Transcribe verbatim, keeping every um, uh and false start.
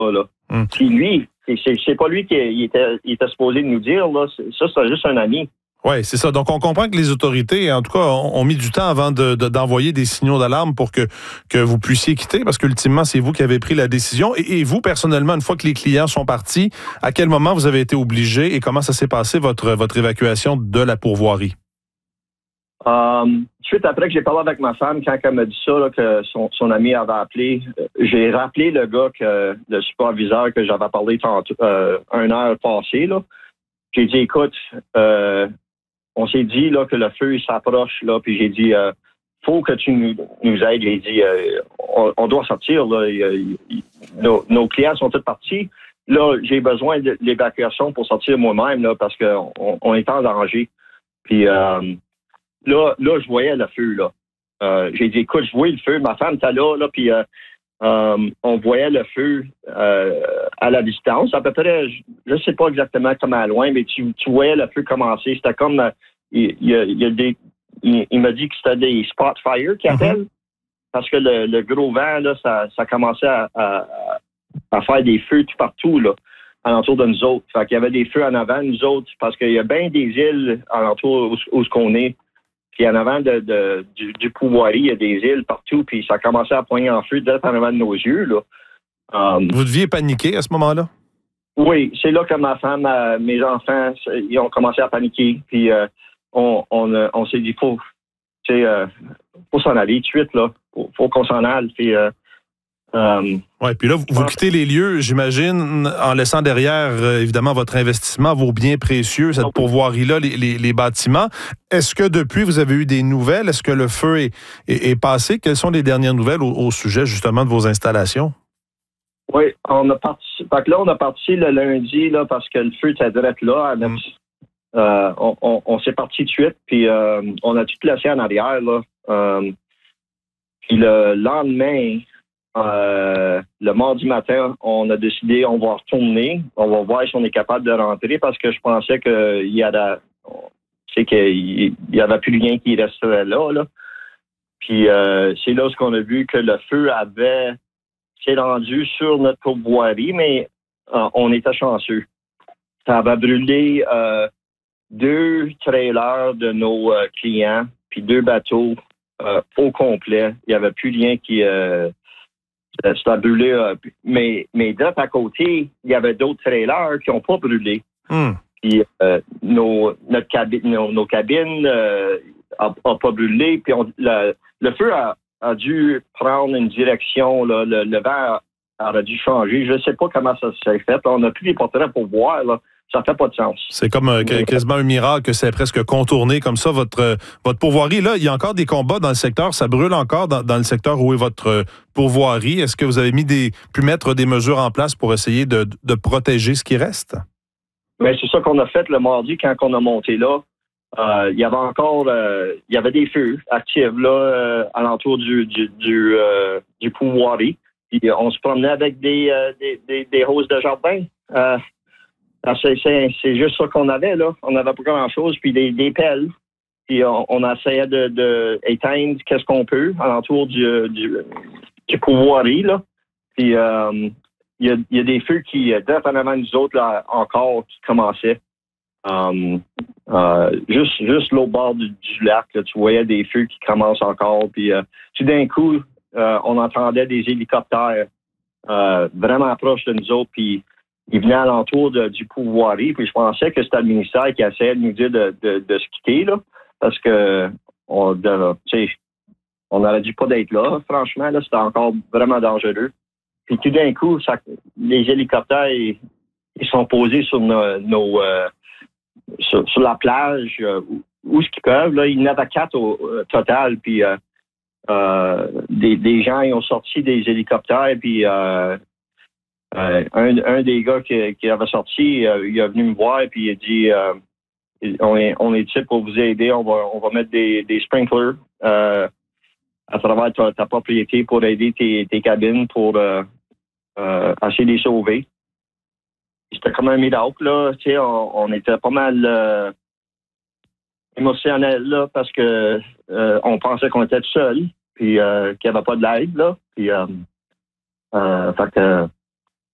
là. Mm. Puis lui, c'est, c'est, c'est pas lui qui il était, il était supposé nous dire, là. Ça, c'est juste un ami. Oui, c'est ça. Donc, on comprend que les autorités, en tout cas, ont, ont mis du temps avant de, de, d'envoyer des signaux d'alarme pour que, que vous puissiez quitter, parce qu'ultimement, c'est vous qui avez pris la décision. Et, et vous, personnellement, une fois que les clients sont partis, à quel moment vous avez été obligé et comment ça s'est passé, votre, votre évacuation de la pourvoirie? Um, suite après que j'ai parlé avec ma femme, quand elle m'a dit ça, là, que son, son ami avait appelé, euh, j'ai rappelé le gars, que, le superviseur que j'avais parlé tantôt, euh, une heure passée, là. J'ai dit, écoute, euh, on s'est dit là que le feu il s'approche là, puis j'ai dit euh, faut que tu nous, nous aides. J'ai dit euh, on, on doit sortir là. Il, il, nos, nos clients sont tous partis. Là, j'ai besoin de l'évacuation pour sortir moi-même là parce qu'on on est en danger. Puis euh, là, là, je voyais le feu là. Euh, j'ai dit écoute, je voyais le feu. Ma femme était là là, puis euh, euh, on voyait le feu euh, à la distance, à peu près, je ne sais pas exactement comment loin, mais tu, tu voyais le feu commencer. C'était comme, euh, il, il, il, y a des, il, il m'a dit que c'était des spot fire qu'ils appellent, mm-hmm. parce que le, le gros vent, là, ça, ça commençait à, à, à faire des feux tout partout, là, alentour de nous autres. Fait qu'il y avait des feux en avant, nous autres, parce qu'il y a bien des îles alentour où, où ce qu'on est. Puis en avant de, de, du, du pourvoirie, il y a des îles partout, puis ça commençait à poigner en feu direct en avant de nos yeux. Là. Um, Vous deviez paniquer à ce moment-là? Oui, c'est là que ma femme, euh, mes enfants, ils ont commencé à paniquer. Puis euh, on, on, euh, on s'est dit, faut, euh, faut s'en aller tout de suite, là. Faut, faut qu'on s'en aille. Puis, euh, Um, oui, puis là, vous, vous quittez les lieux, j'imagine, en laissant derrière, euh, évidemment, votre investissement, vos biens précieux, cette pourvoirie-là, les, les, les bâtiments. Est-ce que depuis, vous avez eu des nouvelles? Est-ce que le feu est, est, est passé? Quelles sont les dernières nouvelles au, au sujet, justement, de vos installations? Oui, on a parti. Fait que là, on a parti le lundi, là, parce que le feu était direct là. À notre, mm. euh, on, on, on s'est parti de suite, puis euh, on a tout laissé en arrière, là. Euh, puis le lendemain, Euh, le mardi matin, on a décidé, on va retourner, on va voir si on est capable de rentrer parce que je pensais qu'il y avait, c'est qu'il y avait plus rien qui resterait là, là. Puis euh, c'est là ce qu'on a vu que le feu avait s'est rendu sur notre pourvoirie, mais euh, on était chanceux. Ça avait brûlé euh, deux trailers de nos euh, clients, puis deux bateaux euh, au complet. Il n'y avait plus rien qui euh, C'était brûlé, euh, mais, mais direct à côté, il y avait d'autres trailers qui n'ont pas brûlé. Mm. Puis euh, nos, notre cabine, nos, nos cabines euh, a, a pas brûlé. Puis on, le, le feu a, a dû prendre une direction. Là, le, le vent a, a dû changer. Je ne sais pas comment ça s'est fait. On n'a plus les portraits pour voir. Là. Ça ne fait pas de sens. C'est comme euh, quasiment un miracle que c'est presque contourné comme ça, votre, euh, votre pourvoirie. Là, il y a encore des combats dans le secteur. Ça brûle encore dans, dans le secteur où est votre euh, pourvoirie. Est-ce que vous avez mis des, pu mettre des mesures en place pour essayer de, de protéger ce qui reste? Bien, c'est ça qu'on a fait le mardi quand on a monté là. Euh, il y avait encore euh, il y avait des feux actifs là, euh, alentour du, du, du, euh, du pourvoirie. Puis on se promenait avec des, euh, des, des, des roses de jardin. Euh, C'est, c'est, c'est juste ça qu'on avait, là. On n'avait pas grand-chose, puis des, des pelles. Puis on, on essayait de, de éteindre qu'est-ce qu'on peut alentour du, du, du pourvoirie, là. Puis euh, il y, a, y a des feux qui, direct en avant nous autres, là, encore, qui commençaient. Um, euh, juste juste l'autre bord du, du lac, là, tu voyais des feux qui commencent encore. Puis euh, tout d'un coup, euh, on entendait des hélicoptères euh, vraiment proches de nous autres, puis il venait alentour de, du pourvoirie, puis je pensais que c'était le ministère qui essayait de nous dire de, de, de se quitter, là, parce que on on n'aurait dû pas d'être là, franchement, là, c'était encore vraiment dangereux. Puis tout d'un coup, ça, les hélicoptères, ils, ils sont posés sur nos, nos euh, sur, sur la plage, euh, où, où ce qu'ils peuvent, là, il y en avait quatre au, au total, puis euh, euh, des, des gens, ils ont sorti des hélicoptères, puis euh, Euh, un, un des gars qui, qui avait sorti, euh, il est venu me voir et puis il a dit euh, on est on est ici pour vous aider, on va on va mettre des, des sprinklers euh, à travers ta, ta propriété pour aider tes, tes cabines pour euh, euh, essayer de les sauver. C'était comme un miracle, là, tu sais, on, on était pas mal euh, émotionnel là parce que euh, on pensait qu'on était tout seul, puis euh, qu'il n'y avait pas de l'aide là, puis euh, euh, fait que